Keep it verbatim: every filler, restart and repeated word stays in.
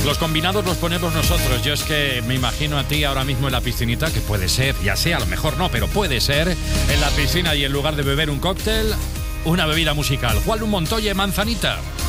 Los combinados los ponemos nosotros. Yo es que me imagino a ti ahora mismo en la piscinita, que puede ser, ya sé, a lo mejor no, pero puede ser, en la piscina y en lugar de beber un cóctel, una bebida musical. Juan Luis Montoya, Manzanita.